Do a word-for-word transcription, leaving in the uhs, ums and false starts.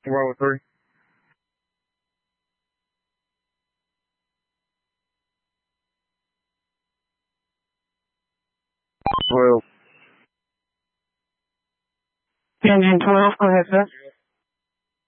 Bravo three. twelve. Engine twelve, go ahead, sir.